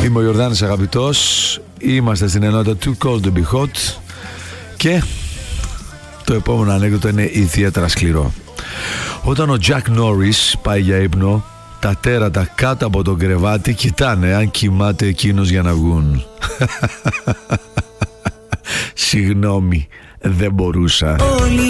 Είμαι ο Ιορδάνης Αγαπητός. Είμαστε στην ενότητα Too Cold to Be Hot. Και το επόμενο ανέκδοτο είναι ιδιαίτερα σκληρό. Όταν ο Jack Norris πάει για ύπνο, τα τέρατα κάτω από το κρεβάτι κοιτάνε αν κοιμάται εκείνος για να βγουν. Συγγνώμη, δεν μπορούσα.